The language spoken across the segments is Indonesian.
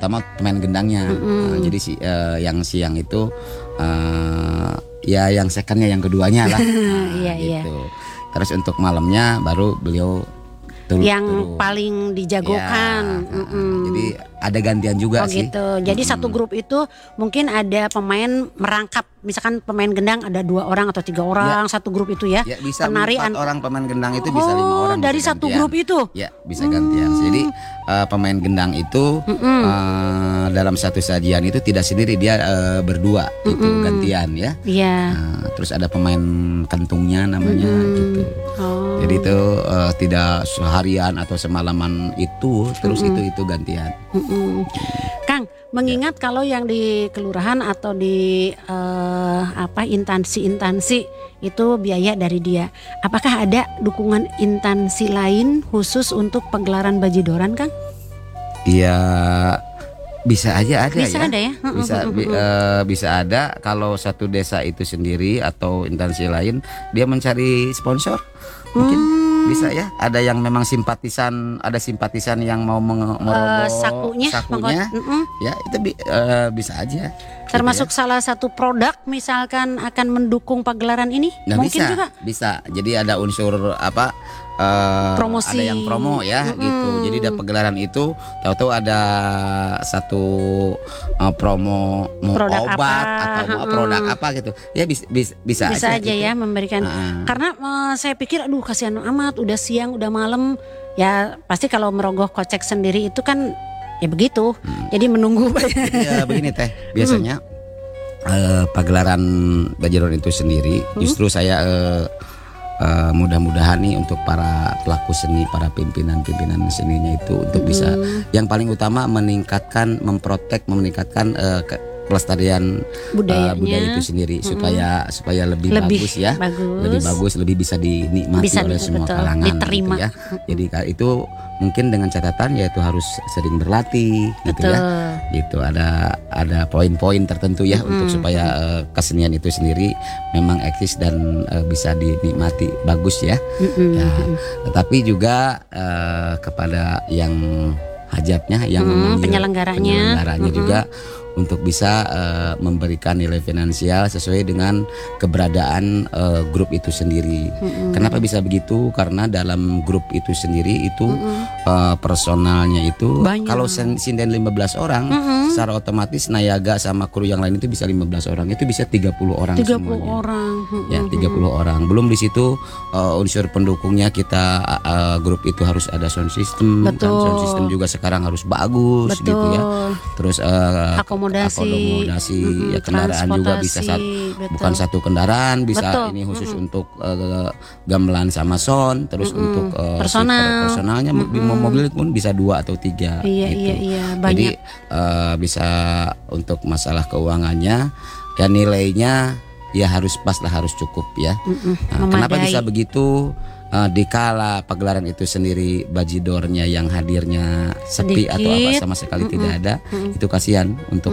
terutama pemain gendangnya. Jadi yang siang itu ya yang secondnya yang keduanya lah. Gitu. Terus untuk malamnya baru beliau yang paling dijagokan. Jadi ada gantian juga sih. Gitu. Jadi satu grup itu mungkin ada pemain merangkap, misalkan pemain gendang ada 2 orang atau 3 orang satu grup itu ya. Bisa 4 orang pemain gendang itu bisa 5 orang. Dari satu grup itu. Ya bisa gantian. Jadi pemain gendang itu dalam satu sajian itu tidak sendiri, dia berdua itu gantian ya. Terus ada pemain kentungnya namanya gitu. Jadi itu tidak seharian atau semalaman itu terus itu gantian. Kang, mengingat kalau yang di kelurahan atau di instansi itu biaya dari dia. Apakah ada dukungan instansi lain khusus untuk pegelaran bajidoran, Kang? Iya, bisa aja ada bisa ya. Ada ya. Bisa ada kalau satu desa itu sendiri atau instansi lain dia mencari sponsor. Mungkin bisa ya, ada yang memang simpatisan, ada simpatisan yang mau merogoh sakunya. Ya itu bisa aja. Termasuk gitu ya. Salah satu produk misalkan akan mendukung pagelaran ini, mungkin juga. Bisa. Jadi ada unsur promosi. Ada yang promo ya gitu. Jadi ada pagelaran itu tahu-tahu ada satu promo produk obat atau produk apa gitu. Ya bisa aja gitu. Ya memberikan. Karena saya pikir aduh kasihan amat, udah siang, udah malam. Ya pasti kalau merogoh kocek sendiri itu kan ya begitu. Jadi menunggu. Ya begini Teh. Biasanya pagelaran bajidoran itu sendiri justru saya mudah-mudahan nih untuk para pelaku seni, para pimpinan seninya itu untuk bisa yang paling utama meningkatkan, meningkatkan pelestarian budaya itu sendiri supaya lebih bagus ya, lebih bagus, lebih bisa dinikmati oleh semua kalangan, diterima. Gitu ya. Jadi itu mungkin dengan catatan yaitu harus sering berlatih gitu ya. Gitu ada poin-poin tertentu ya untuk supaya kesenian itu sendiri memang eksis dan bisa dinikmati bagus ya. Tetapi juga kepada yang hajatnya, yang penyelenggaranya juga untuk bisa memberikan nilai finansial sesuai dengan keberadaan grup itu sendiri. Kenapa bisa begitu? Karena dalam grup itu sendiri itu personalnya itu banyak. Kalau sinden 15 orang secara otomatis Nayaga sama kru yang lain itu bisa 15 orang, itu bisa 30 orang 30 semuanya. Orang. Ya, 30 orang. Belum di situ unsur pendukungnya kita grup itu harus ada sound system. Kan sound system juga sekarang harus bagus. Gitu ya. Terus akomodasi ya, kendaraan juga bisa bukan satu kendaraan, bisa ini khusus untuk gamelan sama sound, terus untuk personalnya mobil pun bisa 2 atau 3 gitu. Iya, banyak. Jadi bisa untuk masalah keuangannya ya nilainya ya harus pas lah, harus cukup ya. Kenapa bisa begitu? Dikala pagelaran itu sendiri bajidornya yang hadirnya sepi atau apa sama sekali tidak ada, itu kasihan untuk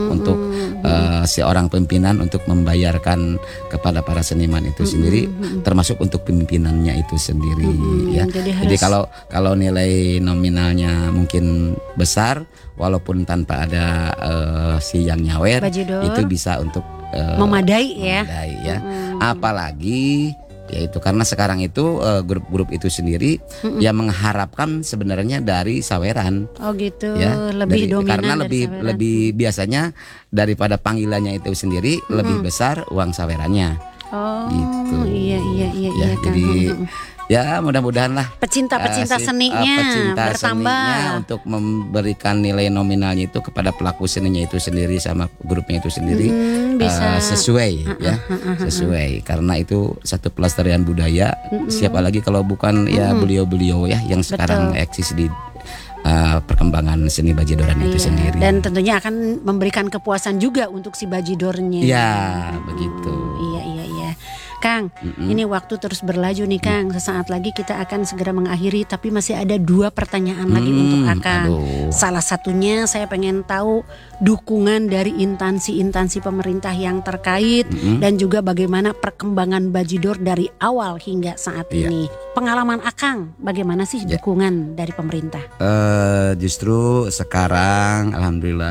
seorang pimpinan untuk membayarkan kepada para seniman itu sendiri, termasuk untuk pimpinannya itu sendiri ya. Jadi kalau nilai nominalnya mungkin besar walaupun tanpa ada si yang nyawer, itu bisa untuk memadai ya. Apalagi yaitu karena sekarang itu grup-grup itu sendiri yang mengharapkan sebenarnya dari saweran. Oh gitu. Ya, lebih dominan karena lebih biasanya daripada panggilannya itu sendiri lebih besar uang sawerannya. Oh gitu. Iya jadi ya mudah-mudahan lah pecinta seninya bertambah untuk memberikan nilai nominalnya itu kepada pelaku seninya itu sendiri sama grupnya itu sendiri bisa sesuai sesuai karena itu satu pelestarian budaya. Siapa lagi kalau bukan ya beliau-beliau ya yang sekarang eksis di perkembangan seni bajidoran itu sendiri, dan tentunya akan memberikan kepuasan juga untuk si bajidornya. Ya begitu. Iya Kang, ini waktu terus berlaju nih Kang. Sesaat lagi kita akan segera mengakhiri, tapi masih ada 2 pertanyaan lagi untuk Akang. Salah satunya saya pengen tahu dukungan dari instansi pemerintah yang terkait dan juga bagaimana perkembangan bajidor dari awal hingga saat ini. Pengalaman Akang, bagaimana sih dukungan dari pemerintah? Justru sekarang alhamdulillah